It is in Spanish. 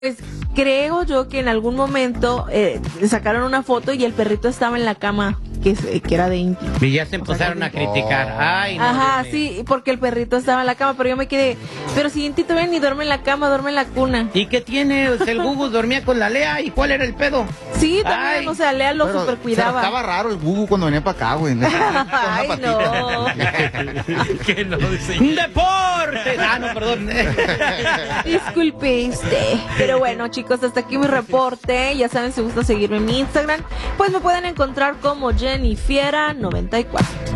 Pues creo yo que en algún momento sacaron una foto y el perrito estaba en la cama, que era de Inti. Y ya se empezaron a criticar. Ay, no, ajá, sí, porque el perrito estaba en la cama, pero yo me quedé, pero si Inti todavía ni duerme en la cama, duerme en la cuna. ¿Y qué tiene? El Gugu dormía con la Lea, ¿y cuál era el pedo? Sí, también, Ay, o sea, Lea lo super cuidaba. Estaba raro el Gugu cuando venía para acá, güey. Ay, no. que no dice. ¡Deporte! Ah, no, perdón. Disculpe usted. Pero bueno, chicos, hasta aquí mi reporte. Ya saben, si gusta seguirme en mi Instagram, pues me pueden encontrar como Jennifiera94.